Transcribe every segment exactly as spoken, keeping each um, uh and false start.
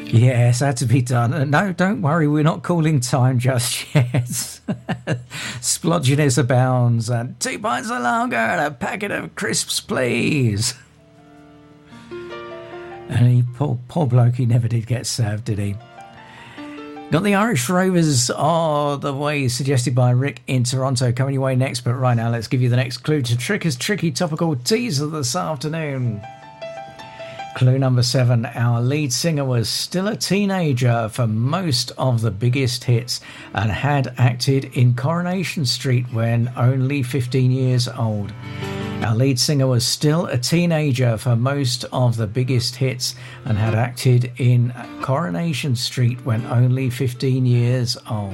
Yes, had to be done. No, don't worry, we're not calling time just yet. Splodginess abounds. And two pints of lager and a packet of crisps, please. And he, poor, poor bloke, he never did get served, did he? Got the Irish Rovers all the way suggested by Rick in Toronto coming your way next. But right now, let's give you the next clue to Tricker's tricky topical teaser this afternoon. Clue number seven. Our lead singer was still a teenager for most of the biggest hits and had acted in Coronation Street when only fifteen years old. Our lead singer was still a teenager for most of the biggest hits and had acted in Coronation Street when only fifteen years old.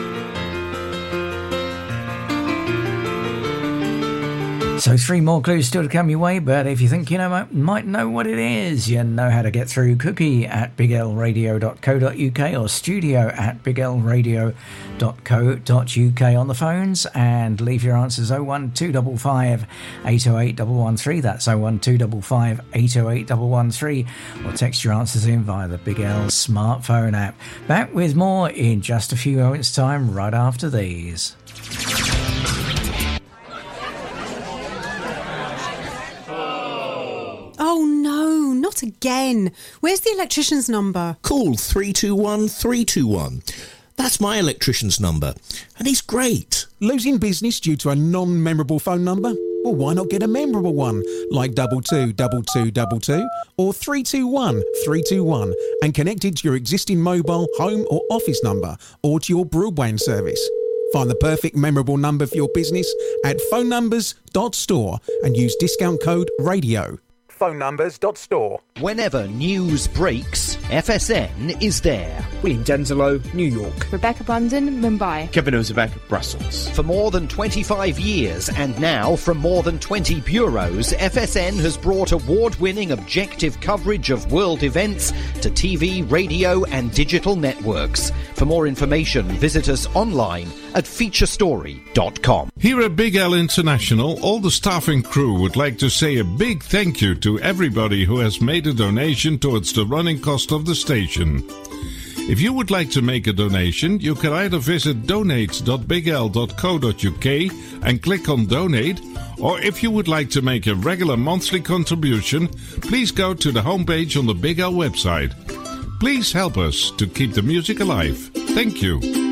So three more clues still to come your way, but if you think you know might know what it is, you know how to get through. Cookie at big l radio dot co dot uk or studio at big l radio dot co dot uk on the phones, and leave your answers oh one two five five, eight oh eight one one three. That's oh one two five five, eight oh eight one one three, or text your answers in via the Big L smartphone app. Back with more in just a few moments' time, right after these. Oh no, not again. Where's the electrician's number? Call three two one, three two one. That's my electrician's number, and he's great. Losing business due to a non-memorable phone number? Well, why not get a memorable one, like double two double two double two or three two one three two one, and connect it to your existing mobile, home or office number, or to your broadband service. Find the perfect memorable number for your business at phone numbers dot store and use discount code RADIO. phone numbers dot store. Whenever news breaks, F S N is there. William Denzelo, New York. Rebecca Bundon, Mumbai. Kevin Ozebek, Brussels. For more than twenty-five years, and now from more than twenty bureaus, F S N has brought award-winning objective coverage of world events to T V, radio and digital networks. For more information, visit us online at feature story dot com. Here at Big L International, all the staff and crew would like to say a big thank you to everybody who has made a donation towards the running cost of the station. If you would like to make a donation, you can either visit donate dot big l dot co dot uk and click on donate, or if you would like to make a regular monthly contribution, please go to the homepage on the Big L website. Please help us to keep the music alive. Thank you.